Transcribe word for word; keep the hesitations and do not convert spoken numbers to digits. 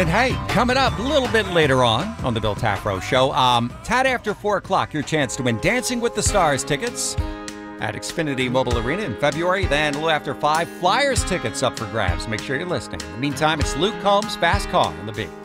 And hey, coming up a little bit later on on the Bill Tafro Show, um, tad after four o'clock, your chance to win Dancing with the Stars tickets at Xfinity Mobile Arena in February. Then a little after five, Flyers tickets up for grabs. Make sure you're listening. In the meantime, it's Luke Combs, Fast Car on the Beat.